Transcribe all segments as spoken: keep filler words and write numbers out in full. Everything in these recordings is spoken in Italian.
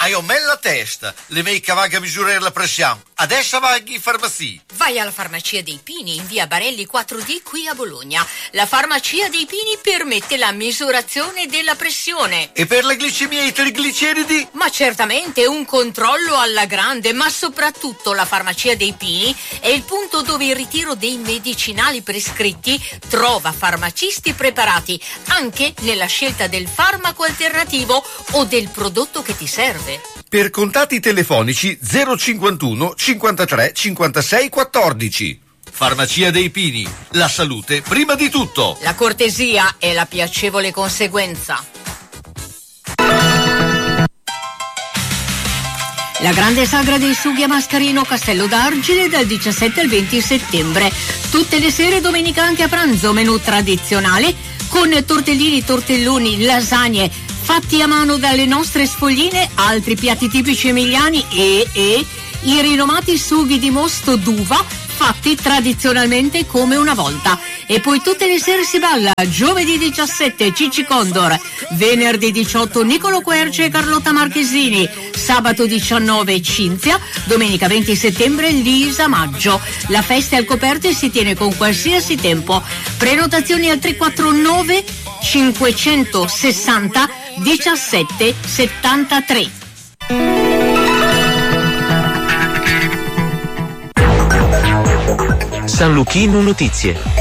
hai un la testa, le mei che vaga a misurare la pressione. Adesso vai in farmacia. Vai alla Farmacia dei Pini in via Barelli quattro D qui a Bologna. La Farmacia dei Pini permette la misurazione della pressione. E per la glicemia e i trigliceridi? Ma certamente un controllo alla grande, ma soprattutto la Farmacia dei Pini è il punto dove il ritiro dei medicinali prescritti trova farmacisti preparati anche nella scelta del farmaco alternativo o del prodotto che ti serve. Per contatti telefonici zero cinquantuno cinquantatré cinquantasei quattordici. Farmacia dei Pini, la salute prima di tutto. La cortesia è la piacevole conseguenza. La grande sagra dei sughi a Mascarino Castello d'Argine dal diciassette al venti settembre. Tutte le sere, domenica anche a pranzo, menù tradizionale con tortellini, tortelloni, lasagne fatti a mano dalle nostre sfogline, altri piatti tipici emiliani e, e i rinomati sughi di mosto d'uva fatti tradizionalmente come una volta. E poi tutte le sere si balla. Giovedì diciassette Cicci Condor, venerdì diciotto Nicolo Querce e Carlotta Marchesini, sabato diciannove Cinzia, domenica venti settembre Lisa Maggio. La festa è al coperto e si tiene con qualsiasi tempo. Prenotazioni al tre quattro nove cinquecentosessanta diciassette settantatré. San Luchino Notizie.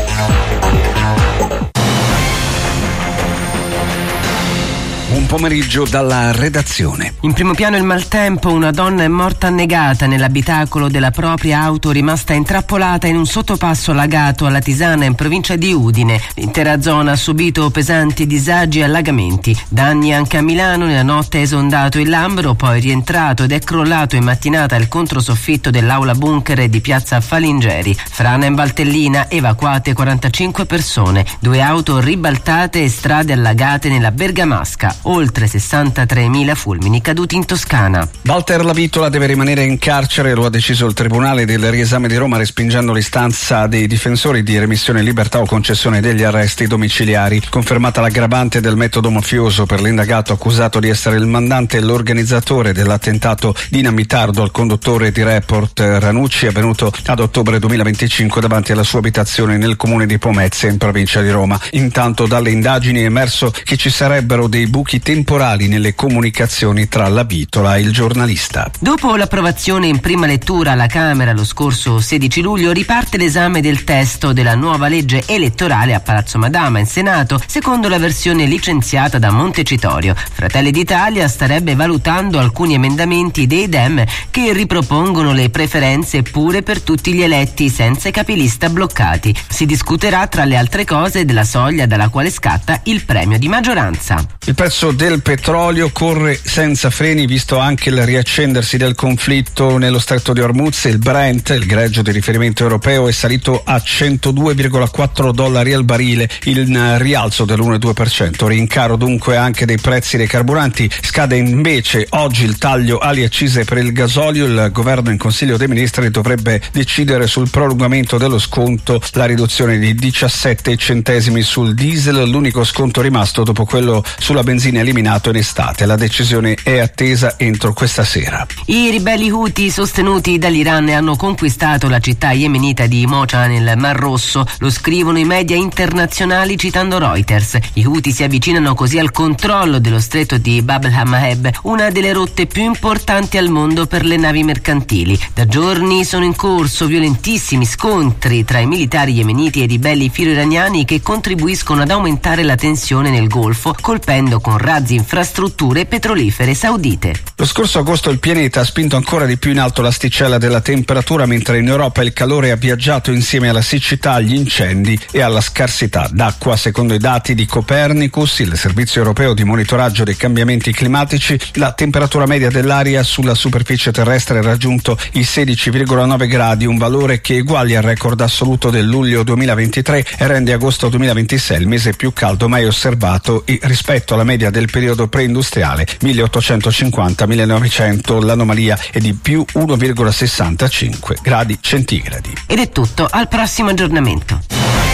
Un pomeriggio dalla redazione. In primo piano il maltempo, una donna è morta annegata nell'abitacolo della propria auto rimasta intrappolata in un sottopasso allagato alla Tisana in provincia di Udine. L'intera zona ha subito pesanti disagi e allagamenti. Danni anche a Milano, nella notte è esondato il Lambro, poi rientrato ed è crollato in mattinata il controsoffitto dell'aula bunker di piazza Falingeri. Frana in Valtellina, evacuate quarantacinque persone, due auto ribaltate e strade allagate nella Bergamasca. Oltre sessantatremila fulmini caduti in Toscana. Walter Lavitola deve rimanere in carcere, lo ha deciso il Tribunale del Riesame di Roma, respingendo l'istanza dei difensori di remissione in libertà o concessione degli arresti domiciliari. Confermata l'aggravante del metodo mafioso per l'indagato accusato di essere il mandante e l'organizzatore dell'attentato dinamitardo al conduttore di Report Ranucci, avvenuto ad ottobre duemilaventicinque davanti alla sua abitazione nel comune di Pomezia in provincia di Roma. Intanto dalle indagini è emerso che ci sarebbero dei buchi temporali nelle comunicazioni tra Lavitola e il giornalista. Dopo l'approvazione in prima lettura alla Camera lo scorso sedici luglio, riparte l'esame del testo della nuova legge elettorale a Palazzo Madama in Senato, secondo la versione licenziata da Montecitorio. Fratelli d'Italia starebbe valutando alcuni emendamenti dei Dem che ripropongono le preferenze pure per tutti gli eletti senza i capilista bloccati. Si discuterà tra le altre cose della soglia dalla quale scatta il premio di maggioranza. Il prezzo del petrolio corre senza freni, visto anche il riaccendersi del conflitto nello stretto di Hormuz. Il Brent, il greggio di riferimento europeo, è salito a centodue virgola quattro dollari al barile, il rialzo dell'uno virgola due per cento. Rincaro dunque anche dei prezzi dei carburanti. Scade invece oggi il taglio ali accise per il gasolio. Il governo in Consiglio dei Ministri dovrebbe decidere sul prolungamento dello sconto, la riduzione di diciassette centesimi sul diesel, l'unico sconto rimasto dopo quello sulla benzina eliminato in estate. La decisione è attesa entro questa sera. I ribelli Houthi sostenuti dall'Iran hanno conquistato la città yemenita di Mocha nel Mar Rosso, lo scrivono i media internazionali citando Reuters. I Houthi si avvicinano così al controllo dello stretto di Bab el-Mandeb, una delle rotte più importanti al mondo per le navi mercantili. Da giorni sono in corso violentissimi scontri tra i militari yemeniti e i ribelli filo-iraniani che contribuiscono ad aumentare la tensione nel Golfo, colpendo con razzi infrastrutture petrolifere saudite. Lo scorso agosto il pianeta ha spinto ancora di più in alto l'asticella della temperatura, mentre in Europa il calore ha viaggiato insieme alla siccità, agli incendi e alla scarsità d'acqua. Secondo i dati di Copernicus, il servizio europeo di monitoraggio dei cambiamenti climatici, la temperatura media dell'aria sulla superficie terrestre ha raggiunto i sedici virgola nove gradi, un valore che eguaglia al record assoluto del luglio duemilaventitré e rende agosto duemilaventisei il mese più caldo mai osservato rispetto alla media del periodo preindustriale milleottocentocinquanta millenovecento. L'anomalia è di più uno virgola sessantacinque gradi centigradi. Ed è tutto, al prossimo aggiornamento.